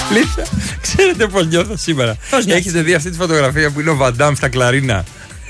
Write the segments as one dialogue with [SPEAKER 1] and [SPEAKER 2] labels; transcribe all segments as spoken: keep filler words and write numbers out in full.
[SPEAKER 1] Λίσσα, ξέρετε πώς νιώθω σήμερα? Έχετε δει αυτή τη φωτογραφία που είναι ο Βαντάμ στα κλαρίνα?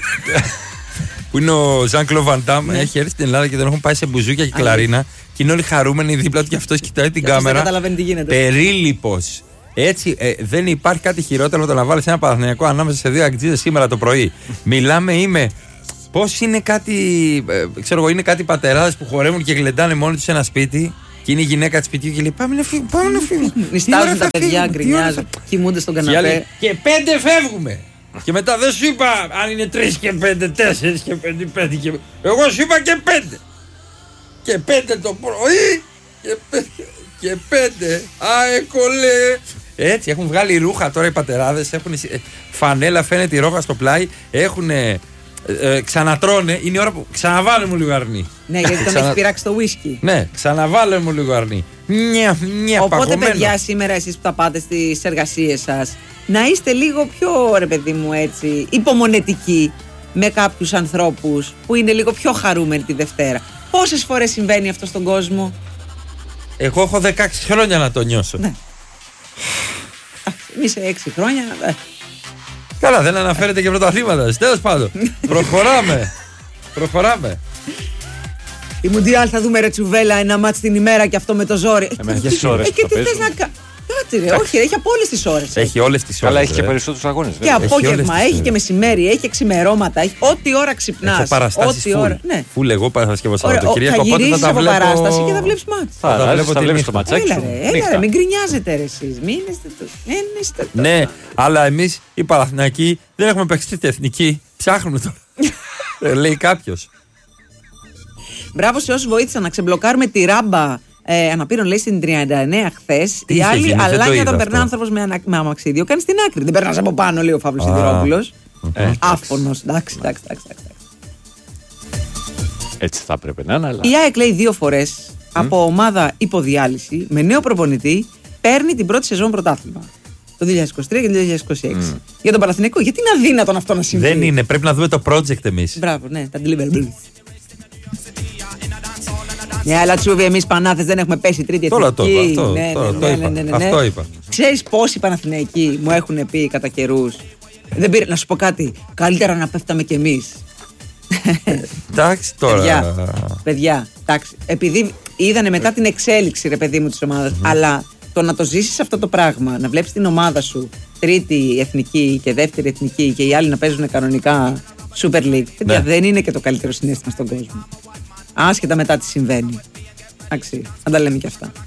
[SPEAKER 1] Που είναι ο Ζαν Κλοντ Βαντάμ. Έχει έρθει στην Ελλάδα και τον έχουν πάει σε μπουζούκια και κλαρίνα. Και είναι όλοι χαρούμενοι δίπλα του και αυτός κοιτάει την κάμερα.
[SPEAKER 2] Δεν καταλαβαίνει τι γίνεται.
[SPEAKER 1] Περίληπος. Έτσι, ε, δεν υπάρχει κάτι χειρότερο από το να βάλεις ένα Παναθηναϊκό ανάμεσα σε δύο αγκτζίδες σήμερα το πρωί. Μιλάμε, είμαι. Πώς είναι κάτι. Ε, ξέρω εγώ, είναι κάτι πατεράδες που χορεύουν και γλεντάνε μόνοι τους σε ένα σπίτι. Και είναι η γυναίκα του σπιτιού και λέει: Πάμε να φύγουμε, πάμε να φύγουμε.
[SPEAKER 2] Νιστάζουν τα παιδιά, γκρινιάζουν, κοιμούνται στον καναπέ.
[SPEAKER 1] Και πέντε φεύγουμε. Και μετά δεν σου είπα αν είναι τρεις και πέντε, τέσσερις και πέντε, πέντε και... Εγώ σου είπα και πέντε. Και πέντε το πρωί και πέντε, και πέντε. Αε κολέ. Έτσι έχουν βγάλει ρούχα τώρα οι πατεράδες. Έχουν φανέλα, φαίνεται η ρόχα στο πλάι. Έχουν ε, ε, ξανατρώνε. Είναι η ώρα που ξαναβάλε μου λίγο αρνί.
[SPEAKER 2] Ναι, γιατί τον Ξανα... έχει πειράξει το whisky.
[SPEAKER 1] Ναι, ξαναβάλε μου λίγο αρνί. Μια, μια
[SPEAKER 2] Οπότε
[SPEAKER 1] παγωμένο.
[SPEAKER 2] παιδιά, σήμερα εσείς που θα πάτε στις εργασίες σας, να είστε λίγο πιο, ρε παιδί μου, έτσι, υπομονετικοί με κάποιους ανθρώπους που είναι λίγο πιο χαρούμενοι τη Δευτέρα. Πόσες φορές συμβαίνει αυτό στον κόσμο?
[SPEAKER 1] Εγώ έχω δεκαέξι χρόνια να το νιώσω.
[SPEAKER 2] Ναι. Εμείς σε έξι χρόνια.
[SPEAKER 1] Καλά, δεν αναφέρεται και πρωταθλήματα. Τέλος πάντων. Προχωράμε. Προχωράμε.
[SPEAKER 2] Η Μουντιάλ θα δούμε, ρε τσουβέλα, ένα μάτς την ημέρα και αυτό με το ζόρι.
[SPEAKER 3] Εμένα και τις ώρες.
[SPEAKER 2] Ε, και τι θες να κάνεις? Κάτσε ρε, όχι, έχει από όλες τις ώρες.
[SPEAKER 1] Έχει όλες τις ώρες.
[SPEAKER 3] Αλλά έχει και περισσότερους αγώνες.
[SPEAKER 2] Και απόγευμα, έχει και μεσημέρι, έχει και ξημερώματα. Έχει ό,τι ώρα ξυπνάς.
[SPEAKER 1] Έχω παραστάσεις
[SPEAKER 2] ό,τι ώρα. Ναι.
[SPEAKER 1] Φουλ, εγώ Παρασκευό Σαββατοκύριακο.
[SPEAKER 2] Θα
[SPEAKER 1] οπότε
[SPEAKER 2] γυρίσεις
[SPEAKER 1] θα τα
[SPEAKER 2] από
[SPEAKER 1] βλέπω...
[SPEAKER 2] παράσταση και θα βλέπεις μάτς.
[SPEAKER 3] Θα, θα, θα βλέπεις το ματσάκι σου.
[SPEAKER 2] Έλα ρε, μην γκρινιάζετε ρε εσείς. Μην είστε το.
[SPEAKER 1] Ναι, αλλά εμείς οι Παναθηναϊκοί δεν έχουμε παίξει την εθνική. Ψάχνουμε τώρα. Λέει κάποιος.
[SPEAKER 2] Μπράβο σε όσους βοήθησαν να ξεμπλοκάρουμε τη ράμπα ε, αναπήρων, λέει, στην τριάντα εννέα χθες. Οι άλλοι αλάνια τον περνά άνθρωπος με, ανα... με αμαξίδιο. Κάνει στην άκρη. Δεν περνάς από πάνω, λέει ο Φαύλος Σιδηρόπουλος.
[SPEAKER 3] Ε,
[SPEAKER 2] Άφωνος. Εντάξει, εντάξει, εντάξει.
[SPEAKER 3] Έτσι θα έπρεπε να είναι. Αλλά...
[SPEAKER 2] Η ΑΕΚ, λέει, δύο φορές mm. από ομάδα υποδιάλυση με νέο προπονητή παίρνει την πρώτη σεζόν πρωτάθλημα. Το δύο χιλιάδες είκοσι τρία και το δύο χιλιάδες είκοσι έξι. Mm. Για τον Παναθηναϊκό, γιατί είναι αδύνατον αυτό να συμβεί?
[SPEAKER 1] Δεν είναι, πρέπει να δούμε το project εμείς.
[SPEAKER 2] Μπράβο, ναι, τα delivery. Ναι, αλλά Τσούβι, εμείς Πανάθες δεν έχουμε πέσει τρίτη εθνική.
[SPEAKER 1] Τώρα το είπα, αυτό, ναι, τώρα ναι, το είπα. Ναι, ναι, ναι, ναι. Αυτό είπα.
[SPEAKER 2] Ξέρεις πόσοι Παναθηναϊκοί μου έχουν πει κατά καιρούς? Δεν πήρε, να σου πω κάτι, καλύτερα να πέφταμε κι εμείς.
[SPEAKER 1] Εντάξει τώρα.
[SPEAKER 2] Παιδιά, παιδιά, εντάξει, επειδή είδανε μετά την εξέλιξη, ρε παιδί μου, της ομάδας, mm-hmm. αλλά το να το ζήσεις αυτό το πράγμα, να βλέπεις την ομάδα σου τρίτη εθνική και δεύτερη εθνική και οι άλλοι να παίζουν κανονικά Super League, παιδιά, ναι. δεν είναι και το καλύτερο συναίσθημα στον κόσμο. Άσχετα μετά τι συμβαίνει. Εντάξει, να τα λέμε και αυτά.